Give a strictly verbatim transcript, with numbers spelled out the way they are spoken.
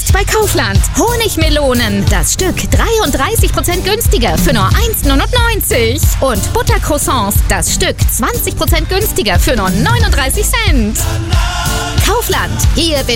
Jetzt bei Kaufland. Honigmelonen. Das Stück dreiunddreißig Prozent günstiger für nur eins Komma neunundneunzig. Und Buttercroissants. Das Stück zwanzig Prozent günstiger für nur neununddreißig Cent. Kaufland. Hier bin